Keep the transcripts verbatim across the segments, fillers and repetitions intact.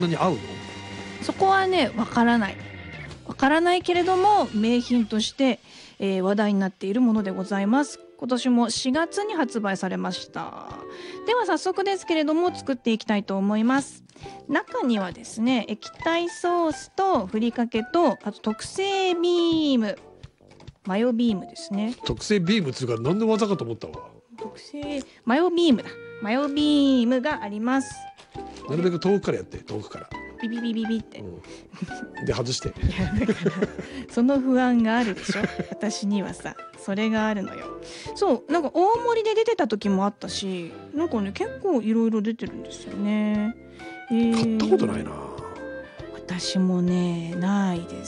何合うの？ そこはねわからないわからないけれども名品として、えー、話題になっているものでございます。今年もしがつに発売されました。では早速ですけれども作っていきたいと思います。中にはですね液体ソースとふりかけとあと特製ビームマヨビームですね。 特製ビームっつうから何の技かと思ったわ。 特製マヨビームだマヨビームがあります。 なるべく遠くからやって遠くからビビビビビって、 うん、で外していやだからその不安があるでしょ私にはさそれがあるのよ。そうなんか大盛りで出てた時もあったしなんかね結構いろいろ出てるんですよね、えー、 買ったことないな。 私もねないです。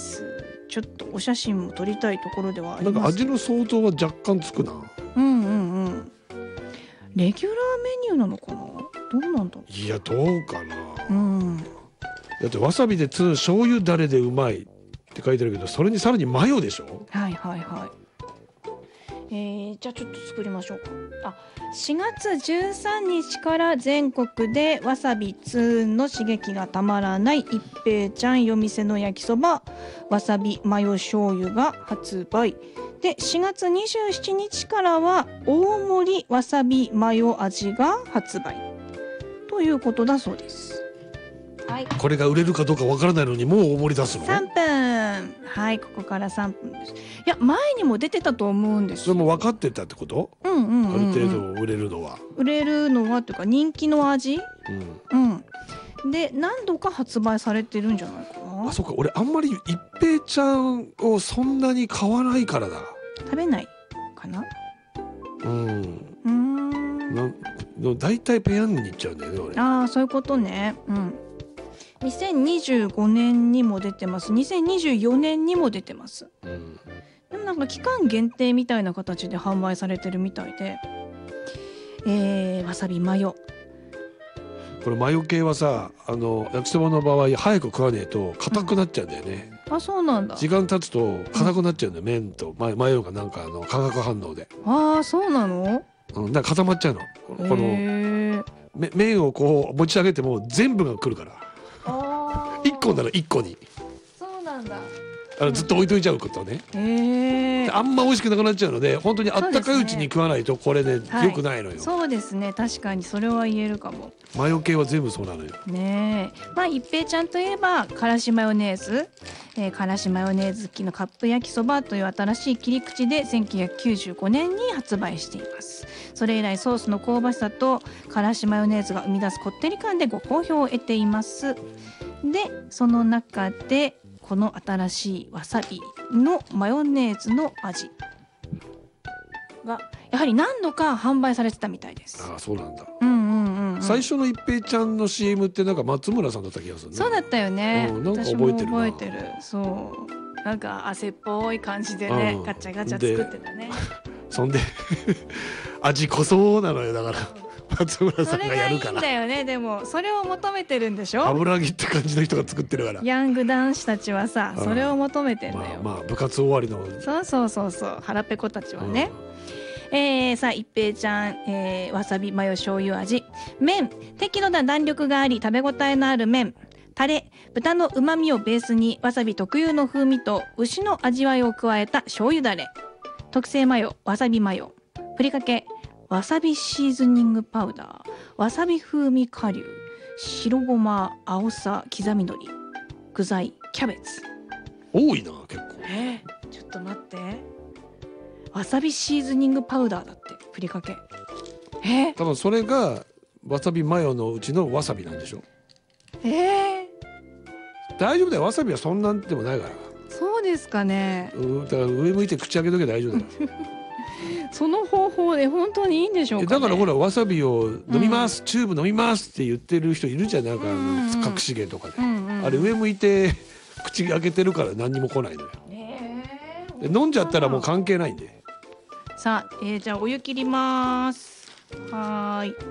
ちょっとお写真も撮りたいところではあります。 なんか味の相当は若干つくな。 うんうんうんレギュラーメニューなのかなどうなんだろう。 いやどうかな、 うん、 だってわさびでつ醤油だれでうまいって書いてあるけどそれにさらにマヨでしょ。 はいはいはい。えー、じゃあちょっと作りましょうか。あしがつじゅうさんにちから全国でわさびツーンの刺激がたまらない一平ちゃん夜店の焼きそばわさびマヨ醤油が発売でしがつにじゅうしちにちからは大盛りわさびマヨ味が発売ということだそうです。はい、 これが売れるかどうかわからないのにもう大盛り出すの？ さんぷん。はいここからさんぷんです。いや前にも出てたと思うんですよ。 それも分かってたってこと？ うんうんうんうん、 ある程度売れるのは売れるのはというか人気の味、 うん、 うん、で何度か発売されてるんじゃないかな。 あそっか俺あんまり一平ちゃんをそんなに買わないからだ。 食べないかな。 うんうーんなだいたいペヤングに行っちゃうんだよね俺。 ああそういうことね。うんにせんにじゅうごねんにも出てますにせんにじゅうよねんにも出てます、うん、でもなんか期間限定みたいな形で販売されてるみたいで、えー、わさびマヨこれマヨ系はさあの焼きそばの場合早く食わねえと硬くなっちゃうんだよね、 うん、あそうなんだ。 時間経つと硬くなっちゃうんだよ、うん、麺とマヨがなんかあの化学反応でああそうなの、 うん、だから固まっちゃうのこの麺をこう持ち上げても全部が来るからいっこならいっこにそうなんだあのずっと置いといちゃうことね、 うん、えー、 あんま美味しくなくなっちゃうので本当にあったかいうちに食わないとこれねはい、 良くないのよ。 そうですね確かにそれは言えるかも。 マヨ系は全部そうなのよねえまあ一平ちゃんといえばからしマヨネーズ、えー、からしマヨネーズ好きのカップ焼きそばという新しい切り口でせんきゅうひゃくきゅうじゅうごねんに発売しています。それ以来ソースの香ばしさとからしマヨネーズが生み出すこってり感でご好評を得ています。でその中でこの新しいわさびのマヨネーズの味がやはり何度か販売されてたみたいです。 ああそうなんだ、 うんうんうん、 最初の一平ちゃんの シーエム ってなんか松村さんだった気がするね。 そうだったよね、 うん、なんか覚えてるな。 私も覚えてる。そうなんか汗っぽい感じでね、うん、ガチャガチャ作ってたね。 そんで味濃そうなのよだから松村さんがやるから。 それがいいんだよね。でもそれを求めてるんでしょ。 油揚げって感じの人が作ってるからヤング男子たちはさそれを求めてんだよ。 まあ、まあ部活終わりのそうそうそうそう腹ペコたちはね、うん、えー、さあ一平ちゃん、えー、わさびマヨ醤油味麺適度な弾力があり食べ応えのある麺タレ豚の旨味をベースにわさび特有の風味と牛の味わいを加えた醤油だれ特製マヨわさびマヨふりかけわさびシーズニングパウダーわさび風味顆粒白ごま青さ刻みのり具材キャベツ多いな結構。 えー、ちょっと待ってわさびシーズニングパウダーだってふりかけえー、 多分それがわさびマヨのうちのわさびなんでしょ。 えー、 大丈夫だよわさびはそんなんでもないから。 そうですかね。 うだから上向いて口開けとけば大丈夫だよその方法で本当にいいんでしょうかね。 だからほらわさびを飲みます、うん、チューブ飲みますって言ってる人いるじゃんなんかあの隠し芸とかで、うんうん、あれ上向いて口開けてるから何にも来ないのよ、えー、飲んじゃったらもう関係ないんで。 さあ、えー、じゃあお湯切ります。はーい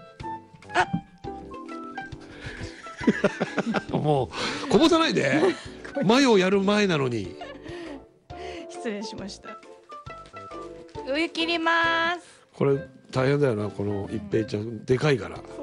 あもうこぼさないでマヨをやる前なのに失礼しました。お湯切ります。 これ大変だよなこの一平ちゃん、うん、でかいから。